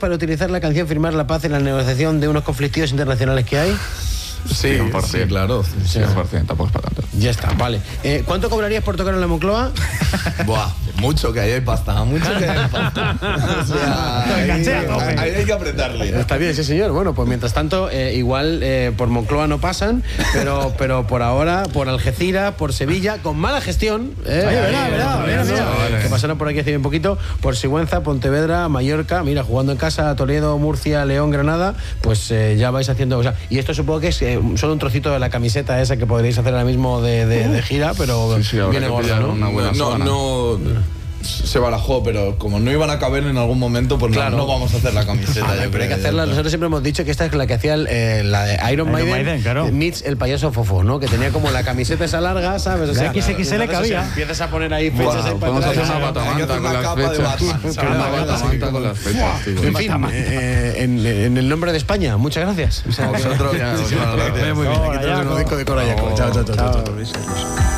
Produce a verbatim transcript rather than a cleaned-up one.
para utilizar la canción Firmar la Paz en la negociación de unos conflictos internacionales que hay? Sí, cien por ciento. Sí, claro. cien por ciento, tampoco es para tanto. Ya está, vale. Eh, ¿Cuánto cobrarías por tocar en la Moncloa? Buah, mucho, que ahí hay pasta, mucho que hay pasta. O sea, ahí, ahí, ahí hay que apretarle. Está bien, sí, señor. Bueno, pues mientras tanto, eh, igual eh, por Moncloa no pasan, pero, pero por ahora, por Algeciras, por Sevilla, con mala gestión. Eh, Oye, verá, verá, verá, verá. Que pasaron por aquí hace bien poquito, por Sigüenza, Pontevedra, Mallorca, mira, jugando en casa, Toledo, Murcia, León, Granada, pues eh, ya vais haciendo. O sea, y esto supongo que es eh, solo un trocito de la camiseta esa que podréis hacer ahora mismo de, de, de gira, pero sí, sí, viene gorda, ¿no? Una buena no, no, no. Se barajó, pero como no iban a caber en algún momento, pues claro, no, no vamos a hacer la camiseta. Ver, pero hay que hacerla. Nosotros siempre hemos dicho que esta es la que hacía el, eh, la de Iron, Iron Maiden, Maiden claro. Meets el payaso Fofo, ¿no? Que tenía como la camiseta esa larga, ¿sabes? O sea, X X L cabía. Empiezas a poner ahí fechas. Wow, ahí podemos hacer una batamanta con las fechas. Una batamanta con las fechas, tío. En fin, eh, en, en el nombre de España, muchas gracias. O sea, a vosotros. Muy bien, aquí tenemos un disco de Cora Yaco. Chao, chao, chao.